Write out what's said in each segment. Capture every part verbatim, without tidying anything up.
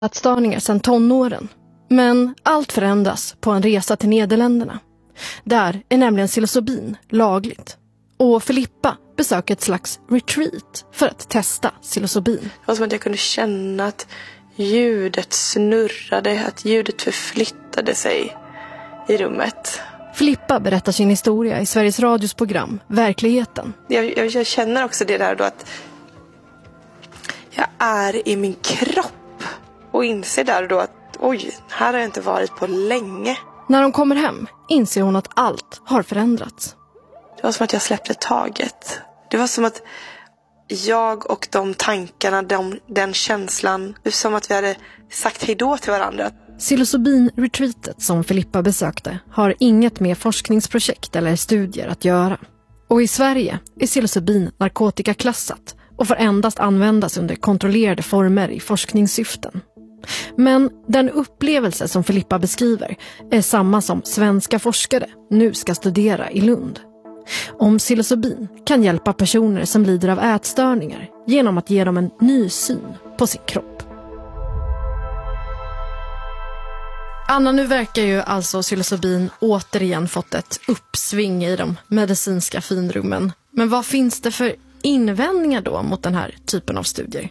ätstörningar sedan tonåren. Men allt förändras på en resa till Nederländerna. Där är nämligen psilocybin lagligt. Och Filippa besöker ett slags retreat för att testa psilocybin. Det var som att jag kunde känna att ljudet snurrade, att ljudet förflyttade sig i rummet. Filippa berättar sin historia i Sveriges Radios program Verkligheten. Jag, jag, jag känner också det där då att jag är i min kropp och inser där då att oj, här har jag inte varit på länge. När hon kommer hem inser hon att allt har förändrats. Det var som att jag släppte taget. Det var som att jag och de tankarna, de, den känslan, det var som att vi hade sagt hejdå till varandra. Psilocybin-retreatet som Filippa besökte har inget med forskningsprojekt eller studier att göra. Och i Sverige är psilocybin narkotikaklassat och får endast användas under kontrollerade former i forskningssyften. Men den upplevelse som Filippa beskriver är samma som svenska forskare nu ska studera i Lund. Om psilocybin kan hjälpa personer som lider av ätstörningar genom att ge dem en ny syn på sin kropp. Anna, nu verkar ju alltså psilocybin återigen fått ett uppsving i de medicinska finrummen. Men vad finns det för invändningar då mot den här typen av studier?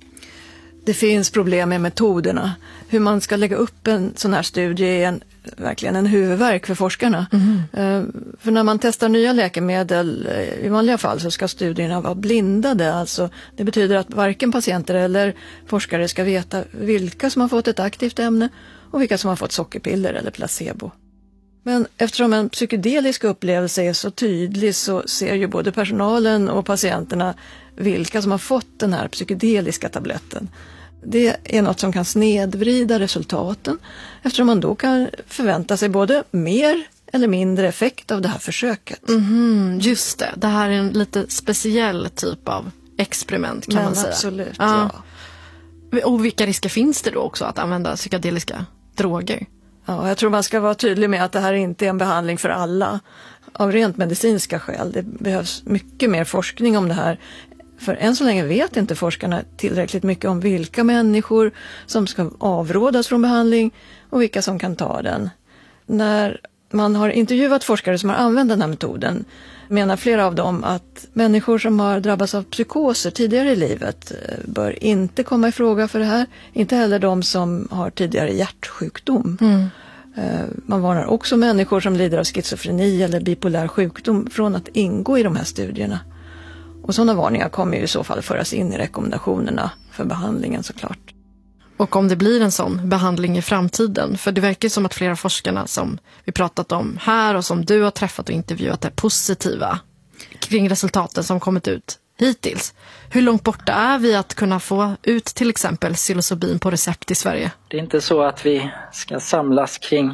Det finns problem med metoderna. Hur man ska lägga upp en sån här studie är en, verkligen en huvudvärk för forskarna. Mm. För när man testar nya läkemedel, i vanliga fall så ska studierna vara blindade. Alltså, det betyder att varken patienter eller forskare ska veta vilka som har fått ett aktivt ämne och vilka som har fått sockerpiller eller placebo. Men eftersom en psykedelisk upplevelse är så tydlig så ser ju både personalen och patienterna vilka som har fått den här psykedeliska tabletten. Det är något som kan snedvrida resultaten eftersom man då kan förvänta sig både mer eller mindre effekt av det här försöket. Mm, just det, det här är en lite speciell typ av experiment kan Men man säga. Absolut, ja. ja. Och vilka risker finns det då också att använda psykedeliska droger? Ja, jag tror man ska vara tydlig med att det här inte är en behandling för alla av rent medicinska skäl. Det behövs mycket mer forskning om det här. För än så länge vet inte forskarna tillräckligt mycket om vilka människor som ska avrådas från behandling och vilka som kan ta den. När man har intervjuat forskare som har använt den här metoden menar flera av dem att människor som har drabbats av psykoser tidigare i livet bör inte komma i fråga för det här. Inte heller de som har tidigare hjärtsjukdom. Mm. Man varnar också människor som lider av schizofreni eller bipolär sjukdom från att ingå i de här studierna. Och sådana varningar kommer ju i så fall föras in i rekommendationerna för behandlingen såklart. Och om det blir en sån behandling i framtiden, för det verkar som att flera forskarna som vi pratat om här och som du har träffat och intervjuat är positiva kring resultaten som kommit ut hittills. Hur långt borta är vi att kunna få ut till exempel psilocybin på recept i Sverige? Det är inte så att vi ska samlas kring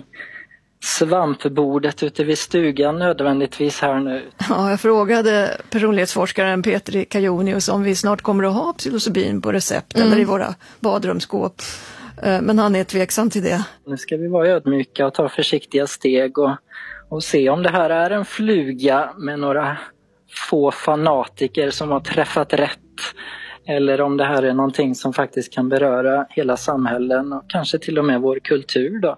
svampbordet ute vid stugan nödvändigtvis här nu. Ja, jag frågade personlighetsforskaren Petri Kajonius om vi snart kommer att ha psilocybin på recept mm. eller i våra badrumsskåp. Men han är tveksam till det. Nu ska vi vara ödmjuka och ta försiktiga steg och, och se om det här är en fluga med några få fanatiker som har träffat rätt. Eller om det här är någonting som faktiskt kan beröra hela samhällen och kanske till och med vår kultur då.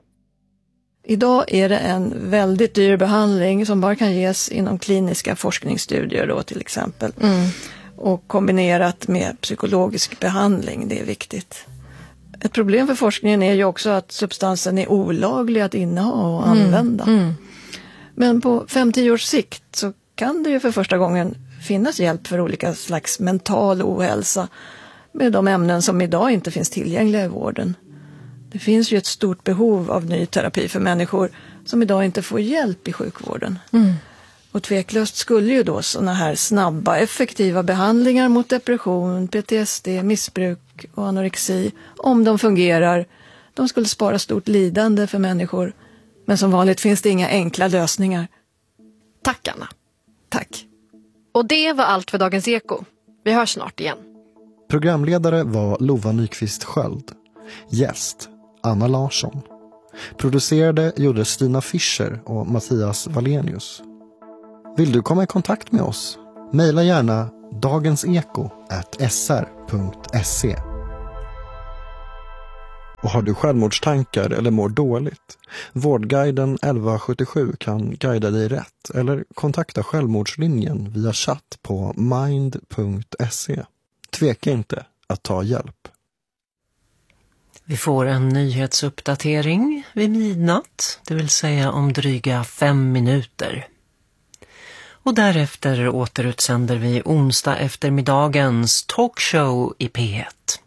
Idag är det en väldigt dyr behandling som bara kan ges inom kliniska forskningsstudier då till exempel. Mm. Och kombinerat med psykologisk behandling, det är viktigt. Ett problem för forskningen är ju också att substansen är olaglig att inneha och använda. Mm. Mm. Men på fem till tio års sikt så kan det ju för första gången finnas hjälp för olika slags mental ohälsa med de ämnen som idag inte finns tillgängliga i vården. Det finns ju ett stort behov av ny terapi för människor som idag inte får hjälp i sjukvården. Mm. Och tveklöst skulle ju då sådana här snabba, effektiva behandlingar mot depression, P T S D, missbruk och anorexi, om de fungerar, de skulle spara stort lidande för människor. Men som vanligt finns det inga enkla lösningar. Tack Anna. Tack. Och det var allt för Dagens Eko. Vi hörs snart igen. Programledare var Lova Nyqvist Sköld. Gäst Anna Larsson. Producerade gjorde Stina Fischer och Mattias Valenius. Vill du komma i kontakt med oss? Maila gärna dagenseko at s r punkt se. Och har du självmordstankar eller mår dåligt? Vårdguiden elva sjuttiosju kan guida dig rätt eller kontakta Självmordslinjen via chatt på mind punkt se. Tveka inte att ta hjälp. Vi får en nyhetsuppdatering vid midnatt, det vill säga om dryga fem minuter. Och därefter återutsänder vi onsdag eftermiddagens talkshow i P ett.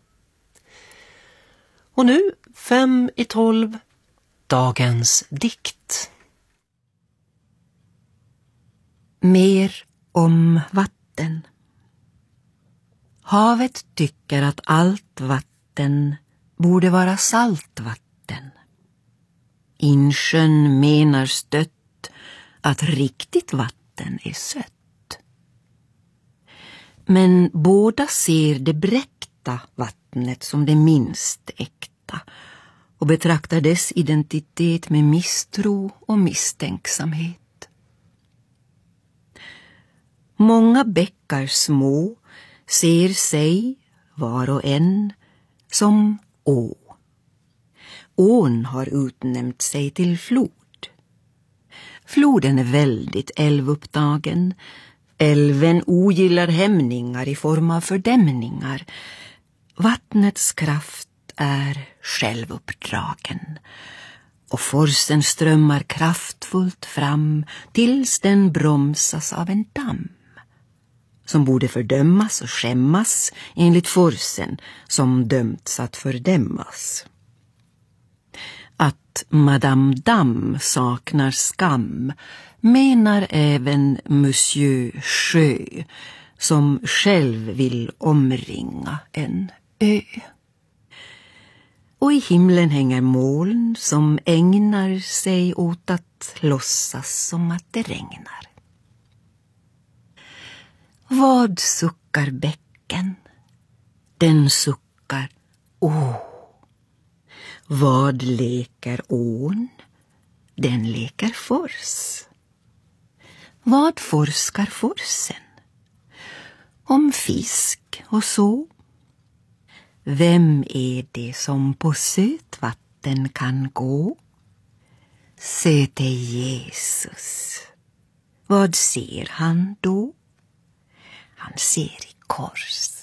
Och nu, fem i tolv, dagens dikt. Mer om vatten. Havet tycker att allt vatten borde vara saltvatten. Insjön menar stött att riktigt vatten är sött. Men båda ser det bräckta vattnet som det minst äkta och betraktar dess identitet med misstro och misstänksamhet. Många bäckar små ser sig, var och en, som å. Ån har utnämnt sig till flod. Floden är väldigt älvupptagen. Älven ogillar hämningar i form av fördämningar. Vattnets kraft är självuppdragen. Och forsen strömmar kraftfullt fram tills den bromsas av en damm. Som borde fördömas och skämmas enligt forsen som dömts att fördämmas. Att Madame Damm saknar skam menar även Monsieur Sjö som själv vill omringa en ö. Och i himlen hänger moln som ägnar sig åt att låtsas som att det regnar. Vad suckar bäcken? Den suckar åh. Vad leker ån? Den leker fors. Vad forskar forsen? Om fisk och så. Vem är det som på sötvatten kan gå? Söte Jesus. Vad ser han då? Han ser i kors.